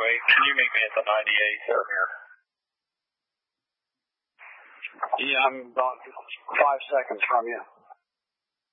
Freeway. Can you meet me at the 98 here? Yeah, I'm about 5 seconds from you.